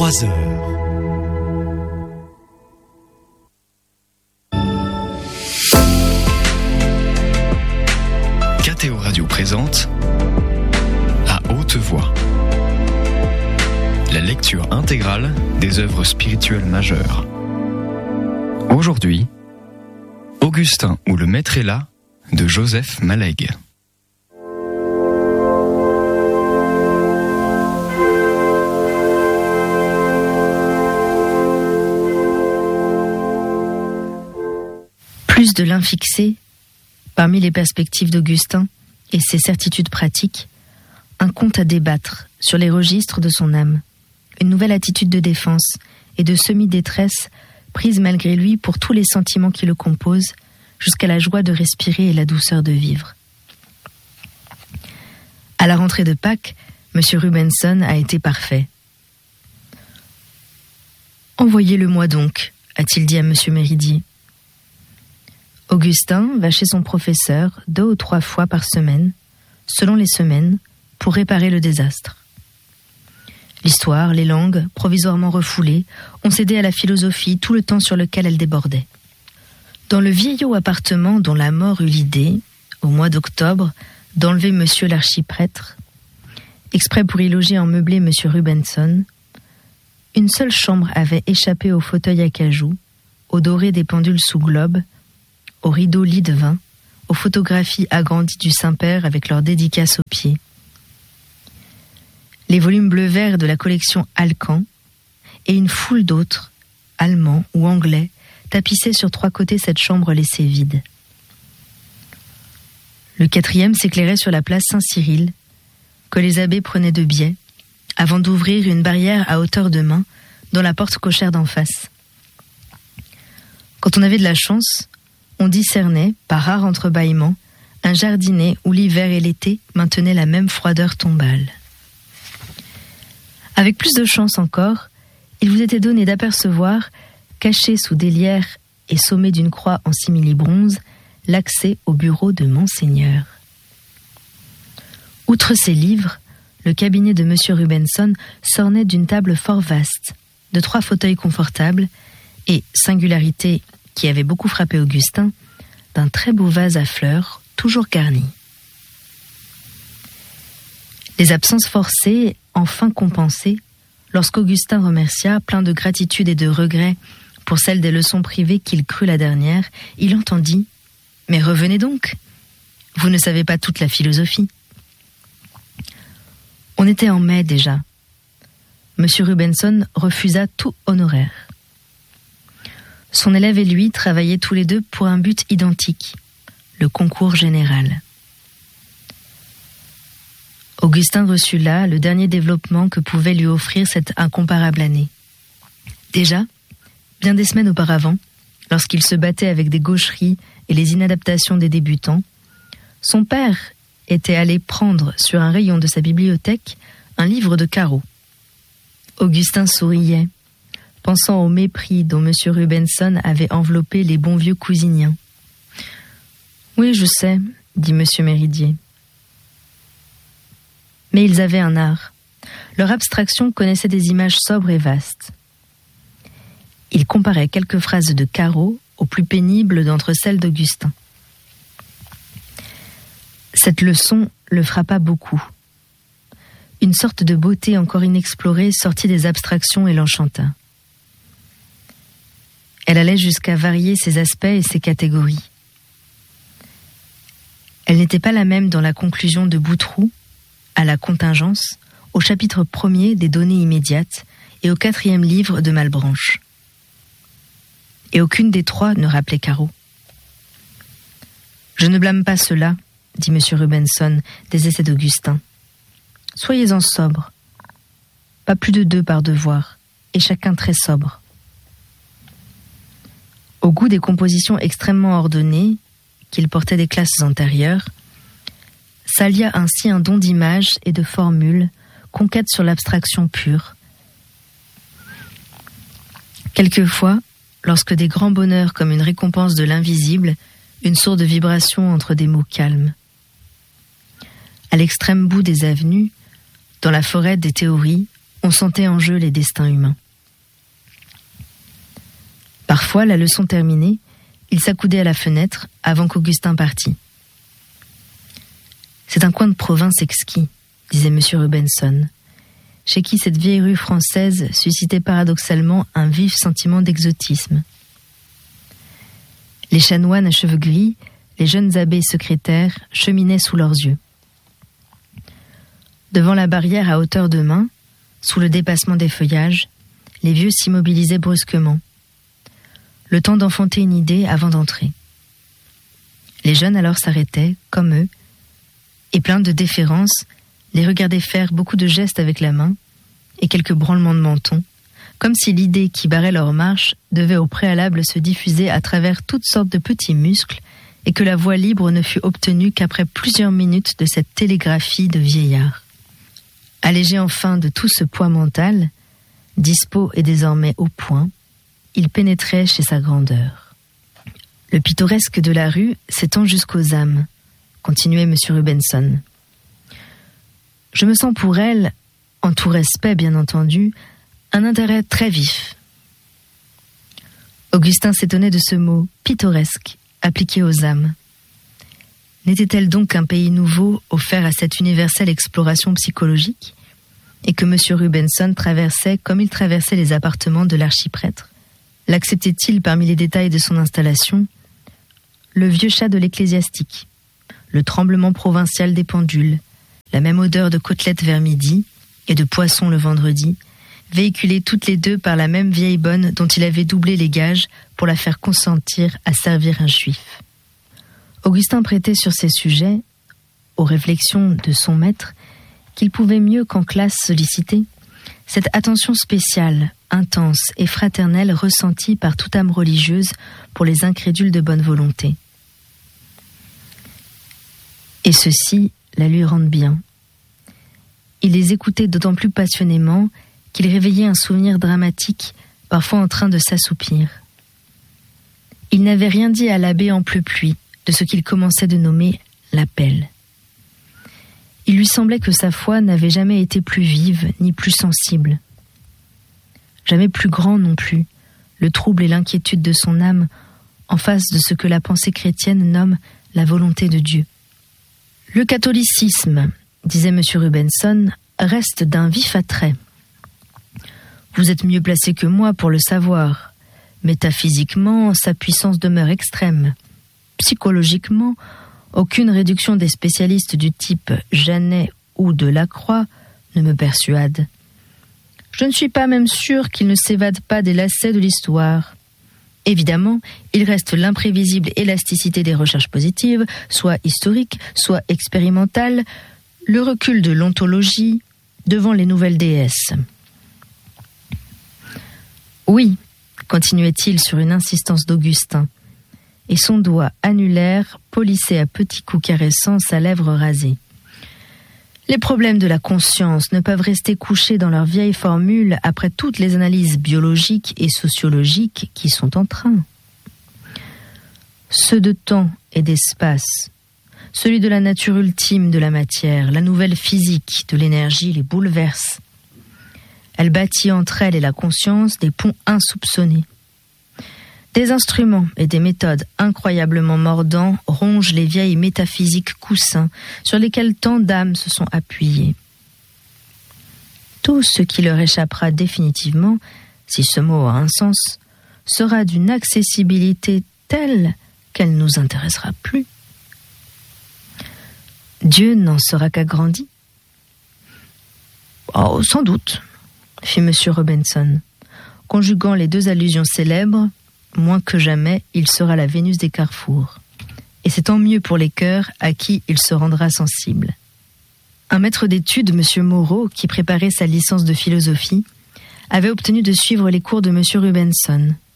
23h. KTO Radio présente À haute voix la lecture intégrale des œuvres spirituelles majeures. Aujourd'hui, Augustin ou le Maître est là de Joseph Maleg. Plus de l'infixé, parmi les perspectives d'Augustin et ses certitudes pratiques, un conte à débattre sur les registres de son âme, une nouvelle attitude de défense et de semi-détresse prise malgré lui pour tous les sentiments qui le composent, jusqu'à la joie de respirer et la douceur de vivre. À la rentrée de Pâques, M. Rubenson a été parfait. « Envoyez-le-moi donc », a-t-il dit à M. Méridier. Augustin va chez son professeur 2 ou 3 fois par semaine, selon les semaines, pour réparer le désastre. L'histoire, les langues, provisoirement refoulées, ont cédé à la philosophie tout le temps sur lequel elle débordait. Dans le vieillot appartement dont la mort eut l'idée, au mois d'octobre, d'enlever monsieur l'archiprêtre, exprès pour y loger en meublé monsieur Rubenson, une seule chambre avait échappé au fauteuil à cajou, au doré des pendules sous globe, au rideau lit de vin, aux photographies agrandies du Saint-Père avec leurs dédicaces aux pieds. Les volumes bleu-vert de la collection Alcan et une foule d'autres, allemands ou anglais, tapissaient sur 3 côtés cette chambre laissée vide. Le 4e s'éclairait sur la place Saint-Cyril, que les abbés prenaient de biais, avant d'ouvrir une barrière à hauteur de main dans la porte cochère d'en face. Quand on avait de la chance, on discernait, par rare entrebâillement, un jardinet où l'hiver et l'été maintenaient la même froideur tombale. Avec plus de chance encore, il vous était donné d'apercevoir, caché sous des lierres et sommé d'une croix en simili-bronze, l'accès au bureau de Monseigneur. Outre ses livres, le cabinet de M. Rubenson s'ornait d'une table fort vaste, de 3 fauteuils confortables et, singularité qui avait beaucoup frappé Augustin, d'un très beau vase à fleurs, toujours garni. Les absences forcées, enfin compensées, lorsqu'Augustin remercia, plein de gratitude et de regret pour celle des leçons privées qu'il crut la dernière, il entendit « Mais revenez donc, vous ne savez pas toute la philosophie. » On était en mai déjà. M. Rubenson refusa tout honoraire. Son élève et lui travaillaient tous les deux pour un but identique, le concours général. Augustin reçut là le dernier développement que pouvait lui offrir cette incomparable année. Déjà, bien des semaines auparavant, lorsqu'il se battait avec des gaucheries et les inadaptations des débutants, son père était allé prendre sur un rayon de sa bibliothèque un livre de carreaux. Augustin souriait, pensant au mépris dont M. Rubenson avait enveloppé les bons vieux cousiniens. « Oui, je sais, » dit M. Méridier. Mais ils avaient un art. Leur abstraction connaissait des images sobres et vastes. Il comparait quelques phrases de Carreau aux plus pénibles d'entre celles d'Augustin. Cette leçon le frappa beaucoup. Une sorte de beauté encore inexplorée sortit des abstractions et l'enchanta. Elle allait jusqu'à varier ses aspects et ses catégories. Elle n'était pas la même dans la conclusion de Boutroux, à la contingence, au chapitre 1er des données immédiates et au 4e livre de Malebranche. Et aucune des 3 ne rappelait Carreau. « Je ne blâme pas cela, » dit M. Rubenson des essais d'Augustin. « Soyez-en sobres. Pas plus de 2 par devoir, et chacun très sobre. » Au goût des compositions extrêmement ordonnées, qu'il portait des classes antérieures, s'allia ainsi un don d'images et de formules conquêtes sur l'abstraction pure. Quelquefois, lorsque des grands bonheurs comme une récompense de l'invisible, une sourde vibration entre des mots calmes. À l'extrême bout des avenues, dans la forêt des théories, On sentait en jeu les destins humains. Parfois, la leçon terminée, il s'accoudait à la fenêtre avant qu'Augustin partît. « C'est un coin de province exquis », disait M. Rubenson, chez qui cette vieille rue française suscitait paradoxalement un vif sentiment d'exotisme. Les chanoines à cheveux gris, les jeunes abbés secrétaires cheminaient sous leurs yeux. Devant la barrière à hauteur de main, sous le dépassement des feuillages, les vieux s'immobilisaient brusquement. Le temps d'enfanter une idée avant d'entrer. Les jeunes alors s'arrêtaient, comme eux, et pleins de déférence, les regardaient faire beaucoup de gestes avec la main et quelques branlements de menton, comme si l'idée qui barrait leur marche devait au préalable se diffuser à travers toutes sortes de petits muscles et que la voix libre ne fut obtenue qu'après plusieurs minutes de cette télégraphie de vieillard. Allégé enfin de tout ce poids mental, dispos et désormais au point, il pénétrait chez sa grandeur. Le pittoresque de la rue s'étend jusqu'aux âmes, continuait M. Rubenson. Je me sens pour elle, en tout respect bien entendu, un intérêt très vif. Augustin s'étonnait de ce mot « pittoresque » appliqué aux âmes. N'était-elle donc qu'un pays nouveau offert à cette universelle exploration psychologique et que M. Rubenson traversait comme il traversait les appartements de l'archiprêtre? L'acceptait-il parmi les détails de son installation? Le vieux chat de l'ecclésiastique, le tremblement provincial des pendules, la même odeur de côtelettes vers midi et de poisson le vendredi, véhiculées toutes les deux par la même vieille bonne dont il avait doublé les gages pour la faire consentir à servir un juif. Augustin prêtait sur ces sujets, aux réflexions de son maître, qu'il pouvait mieux qu'en classe solliciter, cette attention spéciale, intense et fraternelle ressentie par toute âme religieuse pour les incrédules de bonne volonté. Et ceux-ci la lui rendent bien. Il les écoutait d'autant plus passionnément qu'il réveillait un souvenir dramatique, parfois en train de s'assoupir. Il n'avait rien dit à l'abbé en pluie de ce qu'il commençait de nommer l'appel. Il lui semblait que sa foi n'avait jamais été plus vive ni plus sensible. Jamais plus grand non plus, le trouble et l'inquiétude de son âme en face de ce que la pensée chrétienne nomme la volonté de Dieu. Le catholicisme, disait M. Rubenson, reste d'un vif attrait. Vous êtes mieux placé que moi pour le savoir. Métaphysiquement, sa puissance demeure extrême. Psychologiquement, aucune réduction des spécialistes du type Janet ou de Lacroix ne me persuade. Je ne suis pas même sûr qu'il ne s'évade pas des lacets de l'histoire. Évidemment, il reste l'imprévisible élasticité des recherches positives, soit historiques, soit expérimentales, le recul de l'ontologie devant les nouvelles déesses. Oui, continuait-il sur une insistance d'Augustin, et son doigt annulaire polissait à petits coups caressants sa lèvre rasée. Les problèmes de la conscience ne peuvent rester couchés dans leurs vieilles formules après toutes les analyses biologiques et sociologiques qui sont en train. Ceux de temps et d'espace, celui de la nature ultime de la matière, la nouvelle physique de l'énergie les bouleverse. Elle bâtit entre elle et la conscience des ponts insoupçonnés. Des instruments et des méthodes incroyablement mordants rongent les vieilles métaphysiques coussins sur lesquels tant d'âmes se sont appuyées. Tout ce qui leur échappera définitivement, si ce mot a un sens, sera d'une accessibilité telle qu'elle ne nous intéressera plus. Dieu n'en sera qu'agrandi. Oh, sans doute, fit M. Rubenson, conjuguant les deux allusions célèbres. Moins que jamais, il sera la Vénus des carrefours. Et c'est tant mieux pour les cœurs à qui il se rendra sensible. Un maître d'études, M. Moreau, qui préparait sa licence de philosophie, avait obtenu de suivre les cours de M. Rubenson,